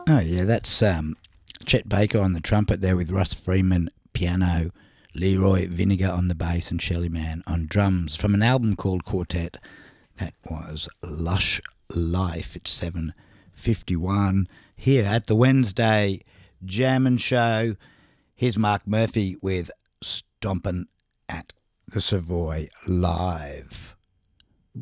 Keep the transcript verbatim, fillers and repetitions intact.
Oh, yeah, that's um, Chet Baker on the trumpet there with Russ Freeman piano, Leroy Vinegar on the bass, and Shelly Manne on drums from an album called Quartet. That was Lush Life. It's seven fifty-one here at the Wednesday Jammin' Show. Here's Mark Murphy with Stompin' at the Savoy Live.